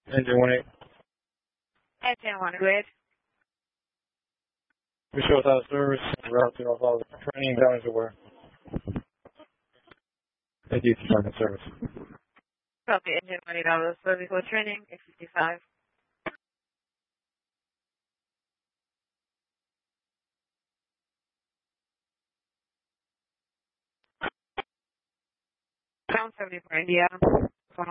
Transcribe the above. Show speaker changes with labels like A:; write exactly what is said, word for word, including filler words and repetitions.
A: Engine one eight.
B: Engine one good.
A: We show without service. Route to North Hollywood. Training damage aware. Thank you for starting service.
B: Copy engine one eight dollars. Service for training. eight fifty-five. Pound seventy for India.